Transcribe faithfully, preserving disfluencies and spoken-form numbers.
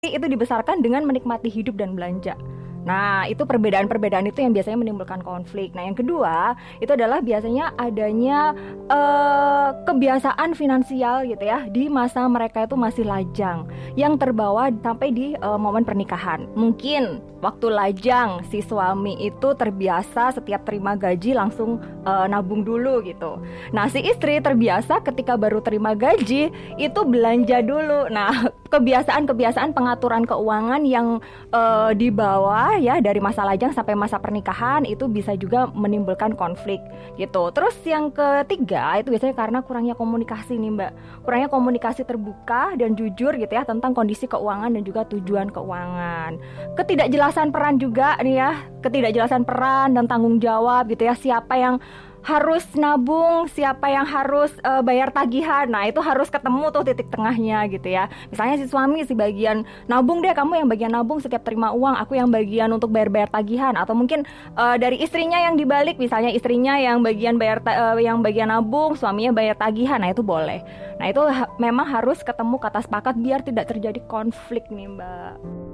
itu dibesarkan dengan menikmati hidup dan belanja. Nah, itu perbedaan-perbedaan itu yang biasanya menimbulkan konflik. Nah, yang kedua, itu adalah biasanya adanya uh, kebiasaan finansial gitu ya di masa mereka itu masih lajang yang terbawa sampai di uh, momen pernikahan. Mungkin waktu lajang si suami itu terbiasa setiap terima gaji langsung uh, nabung dulu gitu. Nah, si istri terbiasa ketika baru terima gaji itu belanja dulu. Nah, kebiasaan-kebiasaan pengaturan keuangan yang uh, dibawa ya dari masa lajang sampai masa pernikahan itu bisa juga menimbulkan konflik gitu. Terus yang ketiga itu biasanya karena kurangnya komunikasi nih Mbak. Kurangnya komunikasi terbuka dan jujur gitu ya tentang kondisi keuangan dan juga tujuan keuangan. Ketidakjelasan peran juga nih ya, ketidakjelasan peran dan tanggung jawab gitu ya, siapa yang harus nabung, siapa yang harus uh, bayar tagihan. Nah, itu harus ketemu tuh titik tengahnya gitu ya. Misalnya si suami si bagian nabung deh, kamu yang bagian nabung setiap terima uang, aku yang bagian untuk bayar-bayar tagihan. Atau mungkin uh, dari istrinya yang dibalik, misalnya istrinya yang bagian bayar ta- uh, yang bagian nabung, suaminya bayar tagihan. Nah, itu boleh. Nah, itu ha- memang harus ketemu kata sepakat biar tidak terjadi konflik nih, Mbak.